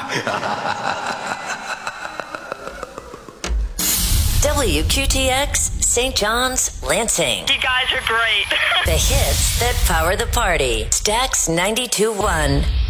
WQTX, St. John's, Lansing. You guys are great. The hits that power the party. Stax 92.1.